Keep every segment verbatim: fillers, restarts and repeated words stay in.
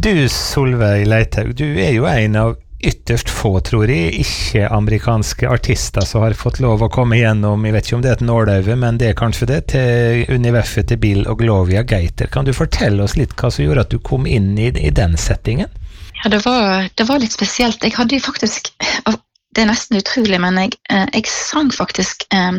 Du, Solveig Leithaug, du er jo en av ytterst få, tror jeg, ikke-amerikanske artister som har fått lov å komme gjennom, jeg vet ikke om det er et nåløyve, men det er kanskje det, til universet til Bill og Gloria Gaynor. Kan du fortelle oss litt hva som gjorde at du kom inn i, i den settingen? Ja, det var, det var litt spesielt. Jeg hadde jo faktisk, det er nesten utrolig, men jeg, jeg sang faktisk um,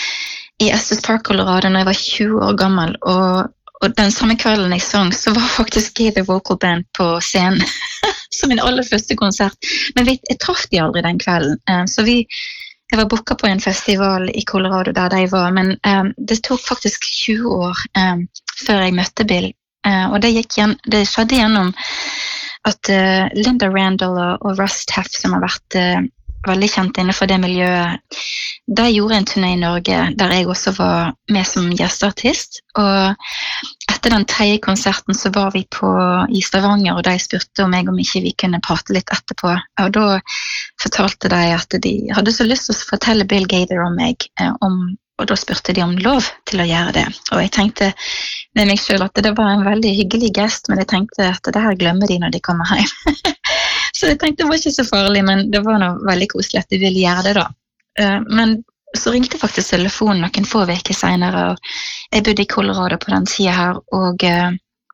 i Estes Park, Colorado, når jeg var tjue år gammel, og Og den samme kvelden jeg sang, så var faktisk Gaynor Vocal Band på scenen som min aller første konsert. Men vi, jeg traff de aldri den kvelden. Um, så vi, jeg var booket på en festival i Colorado der de var, men um, det tok faktisk tjue år um, før jeg møtte Bill. Uh, og det, gikk igjen, det skjedde gjennom at uh, Linda Randall og, og Russ Taff, som har vært uh, veldig kjent innenfor det miljøet, de gjorde en turné i Norge, der jeg også var med som gjesteartist. Og etter den tredje konserten så var vi på, i Stavanger, og de spurte om jeg om ikke vi kunne prate litt etterpå. Og da fortalte de at de hadde så lyst til å fortelle Bill Gaynor om meg, om, og da spurte de om lov til å gjøre det. Og jeg tenkte med meg selv at det var en veldig hyggelig gest, men jeg tenkte at det her glemmer de når de kommer hjem. Så jeg tenkte det var ikke så farlig, men det var noe veldig koselig at de ville gjøre det da. Men så ringte faktisk telefonen noen få veker senere, og jeg bodde i Colorado på den tiden her, og uh,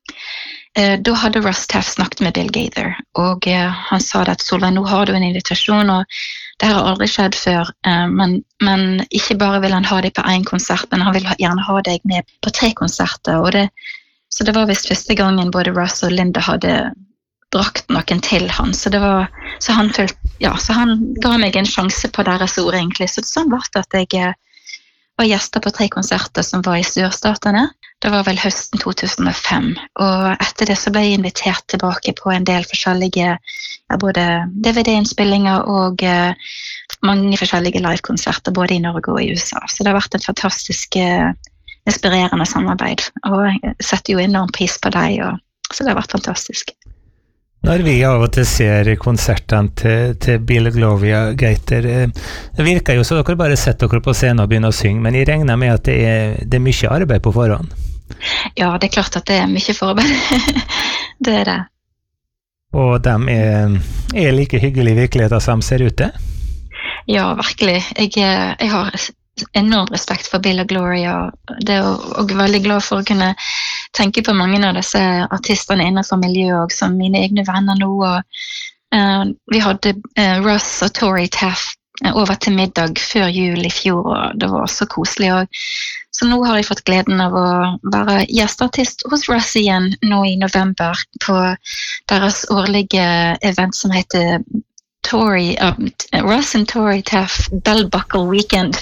uh, da hadde Russ Taff snakket med Bill Gaynor, og uh, han sa at Solveig, nå har du en invitasjon, og det her har aldri skjedd før, uh, men, men ikke bare vil han ha deg på en konsert, men han vil gjerne ha deg med på tre konserter, og det, så det var vist første gangen både Russ og Linda hadde drakt noen til han, så det var, så han følte, ja, så han ga meg en sjanse på deres ord egentlig, så sånn var det at jeg var gjester på tre konserter som var i Sørstatene. Det var vel høsten to tusen og fem, og etter det så ble jeg invitert tilbake på en del forskjellige, ja, både D V D-innspillinger og uh, mange forskjellige live-konserter, både i Norge og i U S A, så det har vært et fantastisk uh, inspirerende samarbeid, og jeg setter jo enorm pris på deg, og, så det har vært fantastisk. Når vi av og til ser konsertene til, til Bill og Gloria Gaynor, det virker jo så dere bare setter dere på scenen og begynner å synge, men jeg regner med at det er, det er mye arbeid på forhånd. Ja, det er klart at det er mye forarbeid. Det er det. Og de er, er like hyggelige i virkeligheten som ser ut det? Ja, virkelig. Jeg, jeg har enorm respekt for Bill og Gloria, det er og veldig glad for å kunne tenke på mange av disse artistene innenfor miljøet, som mine egne venner nå, og uh, vi hadde uh, Russ og Tori Taff uh, over til middag før jul i fjor, og det var så koselig, og så nå har jeg fått gleden av å være gjesteartist hos Russ igjen nå i november på deres årlige event som heter Tori, um, Russ and Tori Taff Bell Buckle Weekend.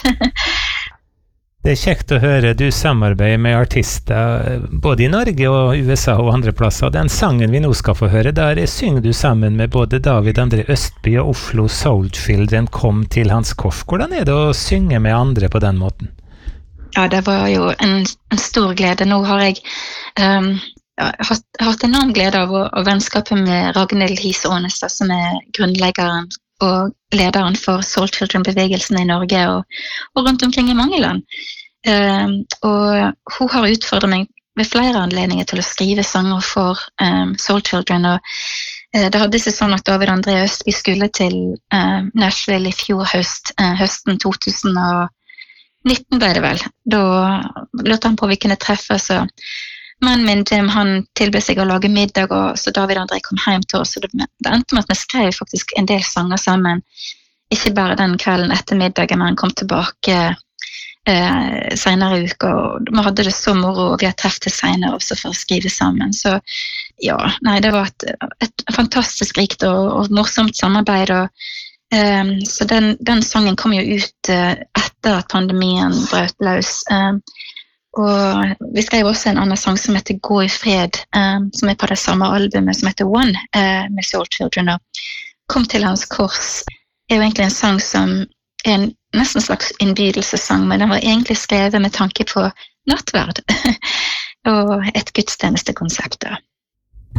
Det er kjekt å høre du samarbeider med artister både i Norge og U S A og andre plasser. Den sangen vi nå skal få høre, der synger du sammen med både David André Østby og Oslo Soul Children kom til hans kors. Hvordan er det å synge med andre på den måten? Ja, det var jo en, en stor glede. Nå har jeg um, jeg har hatt, hatt enorm glede av å, å vennskapet med Ragnhild His Aanestad, som er grunnleggeren og lederen for Soul Children-bevegelsen i Norge og, og rundt omkring i mange land. Um, og hun har utfordret meg ved flere anledninger til å skrive sanger for um, Soul Children, og uh, det hadde seg sånn at David André Østby skulle til uh, Nashville i fjor høst, uh, høsten to tusen og nitten ble det vel. Da lurte han på om vi kunne treffes, og mannen min Jim, han tilbød seg å lage middag, og så David André kom hjem til oss, og det, det endte med at vi skrev faktisk en del sanger sammen, ikke bare den kvelden etter middagen, men han kom tilbake eh, senere i uka, og vi hadde det så moro, og vi har treffet senere også for å skrive sammen, så ja, nei, det var et, et fantastisk rikt og, og morsomt samarbeid, og eh, så den, den sangen kom jo ut eh, etter at pandemien brøt løs, eh, og vi skrev også en annen sang som heter Gå i fred, um, som er på det samme albumet som heter One, uh, med Soul Children, og Kom til hans kors er jo egentlig en sang som er en nesten slags innbydelsessang, men den var egentlig skrevet med tanke på nattverd og et gudstjenestekonsept.